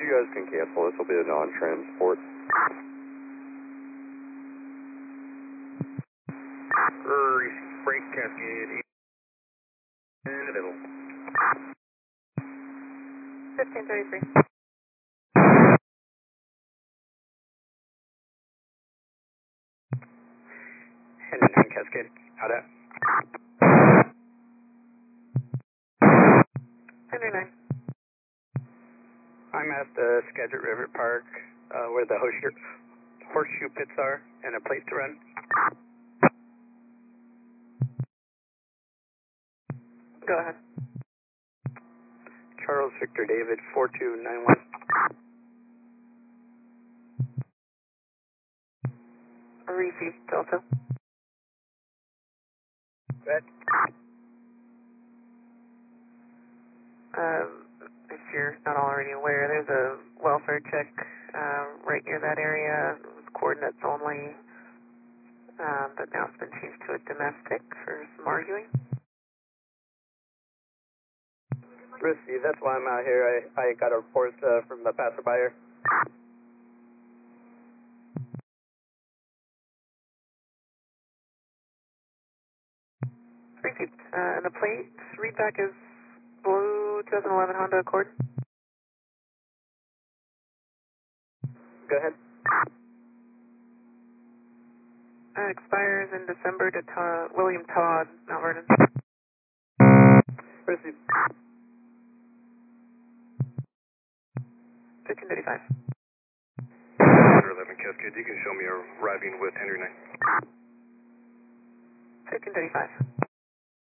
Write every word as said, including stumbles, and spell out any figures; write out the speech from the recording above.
you guys can cancel. This will be a non-transport. Break Cascade in the middle. fifteen thirty-three. Henry nine Cascade, out at. Henry nine. I'm at the Skagit River Park, uh, where the horseshoe, horseshoe pits are, and a place to run. Go ahead. Charles Victor David, four two nine one. Receive Delta. Red. Um, if you're not already aware, there's a welfare check uh, right near that area. It was coordinates only, uh, but now it's been changed to a domestic for some arguing. Risky, that's why I'm out here. I, I got a report uh, from the passerby. Received. Uh, and the plate readback is blue twenty eleven Honda Accord. Go ahead. Uh, expires in December to Todd, William Todd, Mount Vernon. Risky. fifteen thirty-five. eleven Cascade, you can show me arriving with Henry nine. fifteen thirty-five.